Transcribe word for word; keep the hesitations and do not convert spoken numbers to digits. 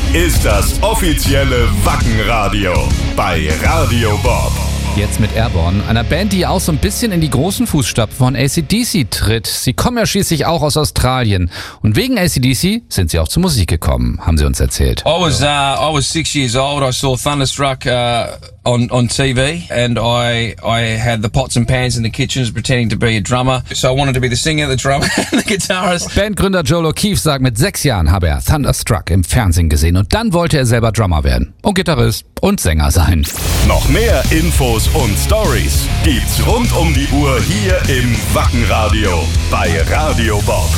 ist das offizielle Wackenradio bei Radio Bob. Jetzt mit Airborne, einer Band, die auch so ein bisschen in die großen Fußstapfen von A C D C tritt. Sie kommen ja schließlich auch aus Australien. Und wegen A C D C sind sie auch zur Musik gekommen, haben sie uns erzählt. I was uh, I was six years old. I saw Thunderstruck uh, on on T V, and I I had the pots and pans in the kitchens pretending to be a drummer. So I wanted to be the singer, the drummer, and the guitarist. Bandgründer Joel O'Keefe sagt, mit sechs Jahren habe er Thunderstruck im Fernsehen gesehen und dann wollte er selber Drummer werden und Gitarrist und Sänger sein. Noch mehr Infos und Stories gibt's rund um die Uhr hier im Wackenradio bei Radio Bob.